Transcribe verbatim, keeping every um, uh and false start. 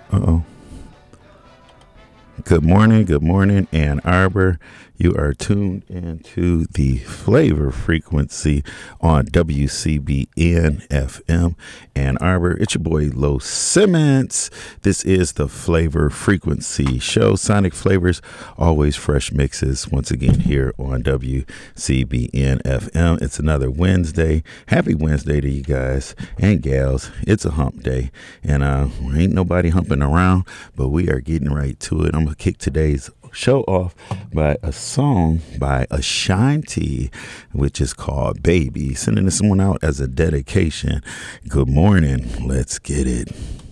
Uh-oh. Good morning, good morning, Ann Arbor. You are tuned into the Flavor Frequency on W C B N F M, Ann Arbor. It's your boy, Lo Simmons. This is the Flavor Frequency Show. Sonic Flavors, always fresh mixes, once again here on W C B N F M. It's another Wednesday. Happy Wednesday to you guys and gals. It's a hump day, and uh, ain't nobody humping around, but we are getting right to it. I'm going to kick today's show off by a song by Ashanti, which is called Baby. Sending this one out as a dedication. Good morning. Let's get it.